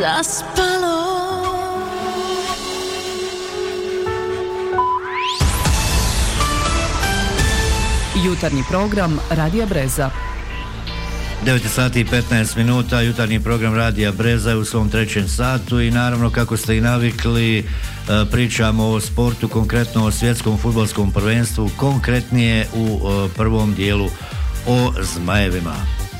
zaspalo. Jutarnji program Radija Breza. 9 sati i 15 minuta, jutarnji program Radija Breza u svom trećem satu i naravno kako ste i navikli pričamo o sportu, konkretno o svjetskom fudbalskom prvenstvu, konkretnije u prvom dijelu o Zmajevima.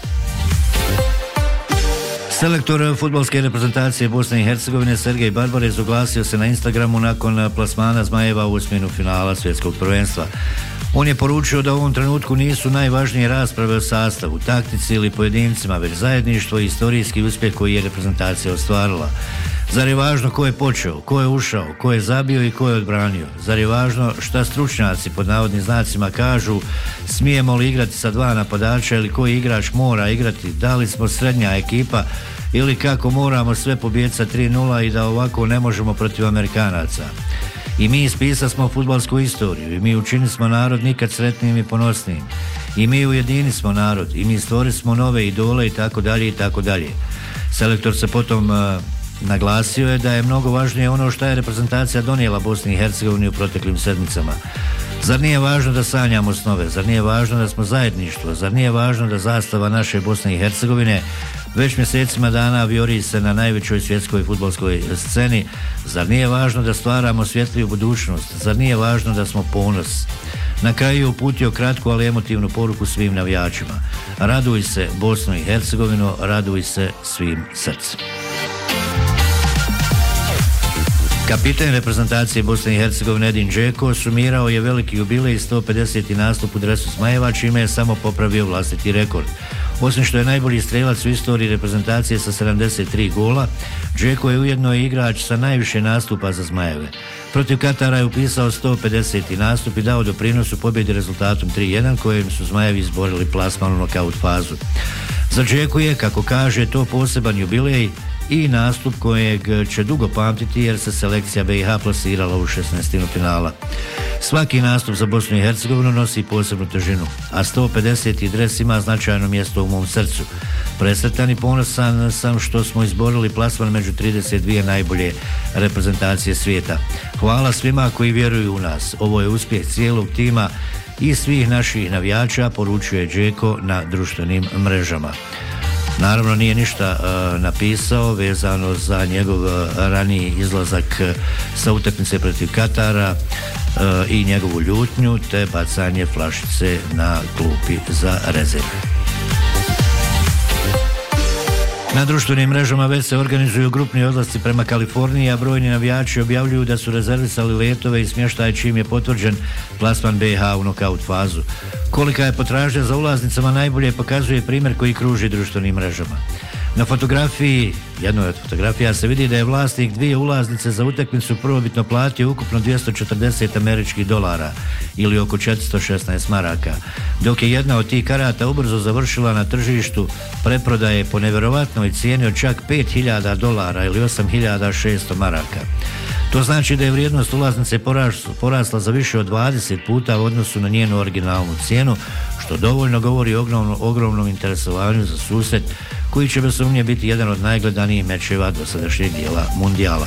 Selektor fudbalske reprezentacije Bosne i Hercegovine Sergej Barbarez oglasio se na Instagramu nakon plasmana Zmajeva u osminu finala svjetskog prvenstva. On je poručio da u ovom trenutku nisu najvažnije rasprave o sastavu, taktici ili pojedincima, već zajedništvo i istorijski uspjeh koji je reprezentacija ostvarila. Zar je važno ko je počeo, ko je ušao, ko je zabio i ko je odbranio? Zar je važno šta stručnjaci pod navodnim znacima kažu, smijemo li igrati sa dva napadača ili koji igrač mora igrati, da li smo srednja ekipa ili kako moramo sve pobijediti sa 3-0 i da ovako ne možemo protiv Amerikanaca. I mi ispisali smo fudbalsku istoriju i mi učinili smo narod nikad sretnijim i ponosnijim. I mi ujedinili smo narod i mi stvorili smo nove idole i tako dalje i tako dalje. Selektor se potom naglasio je da je mnogo važnije ono što je reprezentacija donijela Bosni i Hercegovini u proteklim sedmicama. Zar nije važno da sanjamo snove? Zar nije važno da smo zajedništvo? Zar nije važno da zastava naše Bosne i Hercegovine već mjesecima dana vijori se na najvećoj svjetskoj fudbalskoj sceni? Zar nije važno da stvaramo svjetliju budućnost? Zar nije važno da smo ponos? Na kraju je uputio kratku, ali emotivnu poruku svim navijačima. Raduj se Bosno i Hercegovino, raduj se svim srcem. Kapitan reprezentacije Bosne i Hercegovine Edin Džeko sumirao je veliki jubilej 150. nastup u dresu Zmajeva, čime je samo popravio vlastiti rekord. Osim što je najbolji strelac u istoriji reprezentacije sa 73 gola, Džeko je ujedno i igrač sa najviše nastupa za Zmajeve. Protiv Katara je upisao 150. nastup i dao doprinos u pobjedi rezultatom 3-1 kojim su Zmajevi izborili plasman u nokaut fazu. Za Džeku je, kako kaže, to poseban jubilej i nastup kojeg će dugo pamtiti jer se selekcija BiH plasirala u 16. finala. Svaki nastup za Bosnu i Hercegovinu nosi posebnu težinu, a 150. dres ima značajno mjesto u mom srcu. Presretan i ponosan sam što smo izborili plasman među 32 najbolje reprezentacije svijeta. Hvala svima koji vjeruju u nas. Ovo je uspjeh cijelog tima i svih naših navijača, poručuje Džeko na društvenim mrežama. Naravno nije ništa napisao vezano za njegov raniji izlazak sa utakmice protiv Katara i njegovu ljutnju te bacanje flašice na klupi za rezerve. Na društvenim mrežama već se organizuju grupni odlasci prema Kaliforniji, a brojni navijači objavljuju da su rezervisali letove i smještaj čim je potvrđen plasman BiH u nokaut fazu. Kolika je potražnja za ulaznicama najbolje pokazuje primjer koji kruži društvenim mrežama. Na fotografiji, jednoj od fotografija, se vidi da je vlasnik dvije ulaznice za utakmicu prvobitno platio ukupno $240 ili oko 416 maraka, dok je jedna od tih karata ubrzo završila na tržištu preprodaje po nevjerovatnoj cijeni od čak $5.000 ili 8.600 maraka. To znači da je vrijednost ulaznice porasla za više od 20 puta u odnosu na njenu originalnu cijenu, što dovoljno govori o ogromnom interesovanju za susret koji će bez sumnje biti jedan od najgledanijih mečeva dosadašnjeg dijela mundijala.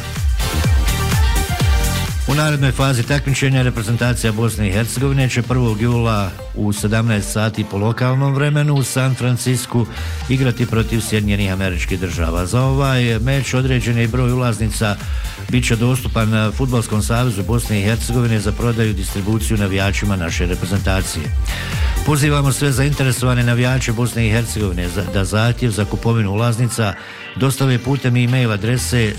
U narednoj fazi takmičenja reprezentacija Bosne i Hercegovine će 1. jula u 17 sati po lokalnom vremenu u San Francisku igrati protiv Sjedinjenih Američkih Država. Za ovaj meč određen je broj ulaznica bit će dostupan Fudbalskom savezu Bosne i Hercegovine za prodaju i distribuciju navijačima naše reprezentacije. Pozivamo sve zainteresovane navijače Bosne i Hercegovine da zahtjev za kupovinu ulaznica dostave putem e-mail adrese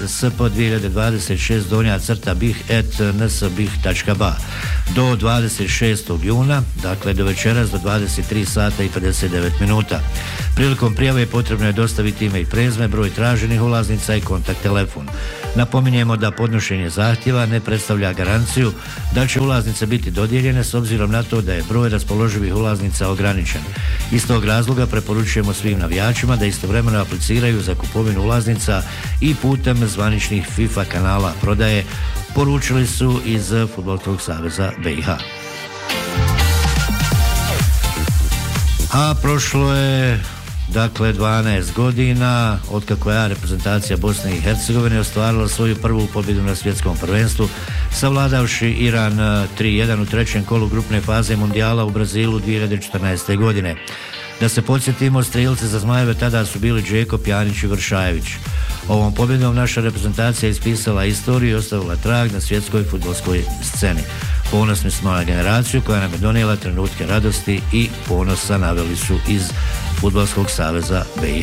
sp2026_bih@nsbih.ba do 26. juna, dakle do večeras do 23 sata i 59 minuta. Prilikom prijave potrebno je dostaviti ime i prezime, broj traženih ulaznica i kontakt telefon. Napominjemo da podnošenje zahtjeva ne predstavlja garanciju da će ulaznice biti dodijeljene s obzirom na to da je broj raspoloživih ulaznica ograničen. Iz tog razloga preporučujemo svim navijačima da istovremeno apliciraju za kupovinu ulaznica i putem zvaničnih FIFA kanala prodaje, poručili su iz Fudbalskog saveza BiH. A prošlo je dakle 12 godina otkako je reprezentacija Bosne i Hercegovine ostvarila svoju prvu pobjedu na svjetskom prvenstvu, savladavši Iran 3-1 u trećem kolu grupne faze mundijala u Brazilu 2014. godine. Da se podsjetimo, strijelci za Zmajeve tada su bili Džeko, Pjanić i Vršajević. Ovom pobjedom naša reprezentacija ispisala istoriju i ostavila trag na svjetskoj fudbalskoj sceni. Ponosni smo na generaciju koja nam je donijela trenutke radosti i ponosa, naveli su iz Fudbalskog saveza BiH.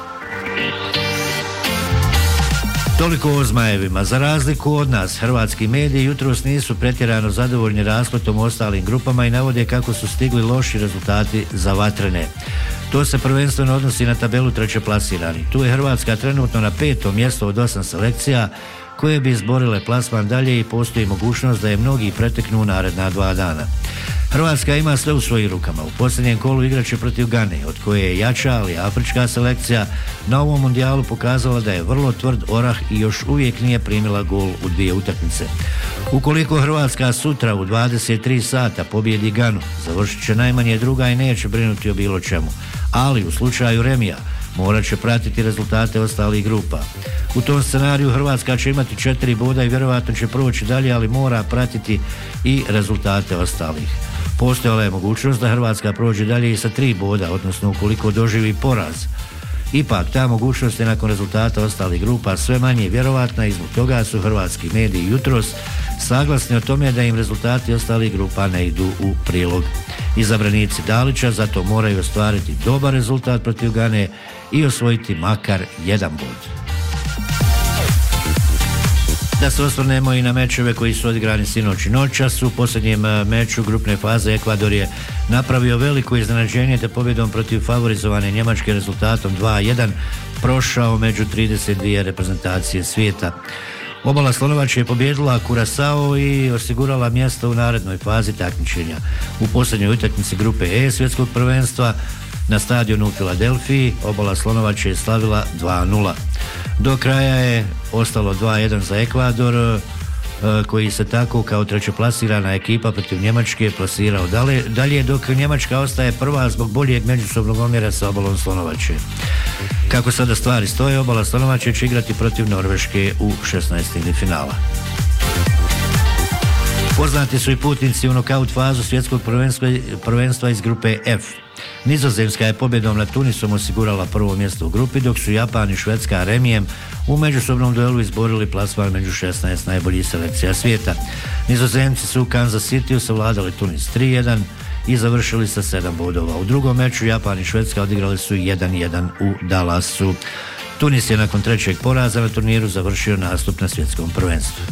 Toliko o Zmajevima. Za razliku od nas, hrvatski mediji jutros nisu pretjerano zadovoljni raspletom u ostalim grupama i navode kako su stigli loši rezultati za vatrene. To se prvenstveno odnosi na tabelu trećeplasirani. Tu je Hrvatska trenutno na 5. mjestu od 8 selekcija koje bi izborile plasman dalje i postoji mogućnost da je mnogi preteknu u naredna 2 dana. Hrvatska ima sve u svojim rukama. U posljednjem kolu igraće protiv Gane, od koje je jača, ali afrička selekcija na ovom mundijalu pokazala da je vrlo tvrd orah i još uvijek nije primila gol u 2 utakmice. Ukoliko Hrvatska sutra u 23 sata pobjedi Ganu, završit će najmanje druga i neće brinuti o bilo čemu. Ali u slučaju remija morat će pratiti rezultate ostalih grupa. U tom scenariju Hrvatska će imati 4 boda i vjerovatno će proći dalje, ali mora pratiti i rezultate ostalih. Postojala je mogućnost da Hrvatska prođe dalje i sa 3 boda, odnosno ukoliko doživi poraz. Ipak, ta mogućnost je nakon rezultata ostalih grupa sve manje vjerovatna i zbog toga su hrvatski mediji jutros saglasni o tome da im rezultati ostalih grupa ne idu u prilog. Izabranici Dalića zato moraju ostvariti dobar rezultat protiv Gane i osvojiti makar 1 bod. Da se osvrnemo i na mečeve koji su odigrani sinoć i noćas. U posljednjem meču grupne faze Ekvador je napravio veliko iznenađenje te pobjedom protiv favorizovane Njemačke rezultatom 2-1 prošao među 32 reprezentacije svijeta. Obala Slonovače je pobjedila Curaçao i osigurala mjesto u narednoj fazi takmičenja. U posljednjoj utakmici grupe E svjetskog prvenstva na stadionu u Filadelfiji Obala Slonovače je slavila 2-0. Do kraja je ostalo 2-1 za Ekvador, koji se tako kao trećeplasirana ekipa protiv Njemačke plasirao dalje, dok Njemačka ostaje prva zbog boljeg međusobnog omjera sa Obalom Slonovače. Kako sada stvari stoje, Obala Slonovače će igrati protiv Norveške u 16. finala. Poznati su i putnici u nokaut fazu svjetskog prvenstva iz grupe F. Nizozemska je pobjedom nad Tunisom osigurala prvo mjesto u grupi, dok su Japan i Švedska remijem u međusobnom duelu izborili plasman među 16 najboljih selekcija svijeta. Nizozemci su u Kansas Cityu savladali Tunis 3-1 i završili sa 7 bodova. U drugom meču Japan i Švedska odigrali su 1-1 u Dallasu. Tunis je nakon 3. poraza na turniru završio nastup na svjetskom prvenstvu.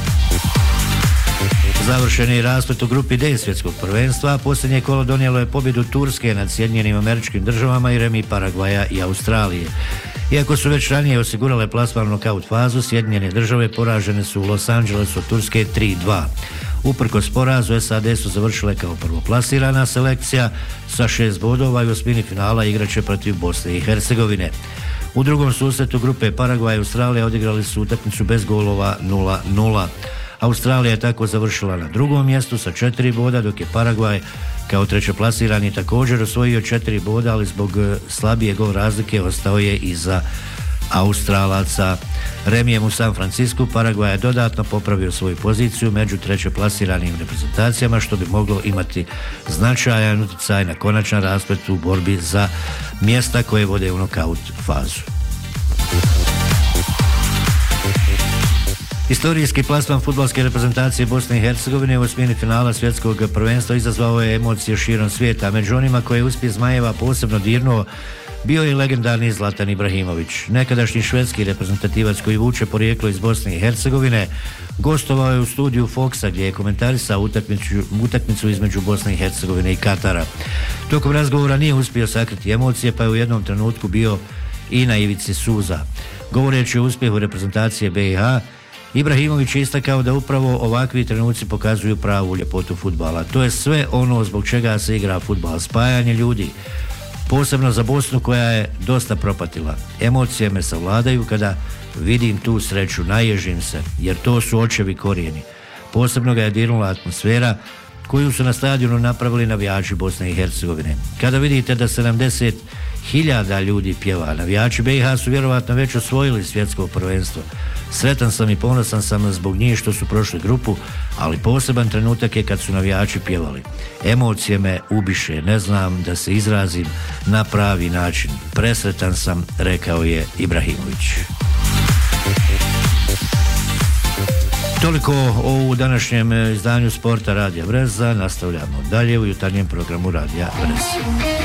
Završen je rasplet u grupi D svjetskog prvenstva, a posljednje kolo donijelo je pobjedu Turske nad Sjedinjenim Američkim Državama i remi Paragvaja i Australije. Iako su već ranije osigurale plasman u nokaut fazu, Sjedinjene Države poražene su u Los Angelesu od Turske 3-2. Uprkos porazu, SAD su završile kao prvoplasirana selekcija sa 6 bodova i u osmini finala igraće protiv Bosne i Hercegovine. U drugom susretu grupe Paragvaj i Australija odigrali su utakmicu bez golova 0-0. Australija je tako završila na drugom mjestu sa 4 boda, dok je Paragvaj kao trećeplasirani također osvojio 4 boda, ali zbog slabije gol razlike ostao je iza Australaca. Remijem u San Francisku Paragvaj je dodatno popravio svoju poziciju među trećeplasiranim reprezentacijama, što bi moglo imati značajan utjecaj na konačan rasplet u borbi za mjesta koje vode u nokaut fazu. Istorijski plasman fudbalske reprezentacije Bosne i Hercegovine u osmini finala svjetskog prvenstva izazvao je emocije širom svijeta. Među onima koje je uspjeh Zmajeva posebno dirnuo bio je legendarni Zlatan Ibrahimović. Nekadašnji švedski reprezentativac koji vuče porijeklo iz Bosne i Hercegovine gostovao je u studiju Foxa gdje je komentarisao utakmicu između Bosne i Hercegovine i Katara. Tokom razgovora nije uspio sakriti emocije, pa je u jednom trenutku bio i na ivici suza. Govoreći o uspjehu reprezentacije BiH, Ibrahimović je istakao da upravo ovakvi trenuci pokazuju pravu ljepotu fudbala. To je sve ono zbog čega se igra fudbal, spajanje ljudi, posebno za Bosnu koja je dosta propatila. Emocije me savladaju kada vidim tu sreću, naježim se, jer to su očevi korijeni. Posebno ga je dirnula atmosfera koju su na stadionu napravili navijači Bosne i Hercegovine. Kada vidite da 70 hiljada ljudi pjeva. Navijači BiH su vjerovatno već osvojili svjetsko prvenstvo. Sretan sam i ponosan sam zbog njih što su prošli grupu, ali poseban trenutak je kad su navijači pjevali. Emocije me ubiše, ne znam da se izrazim na pravi način. Presretan sam, rekao je Ibrahimović. Toliko u današnjem izdanju Sporta Radija Breza. Nastavljamo dalje u jutarnjem programu Radija Breza.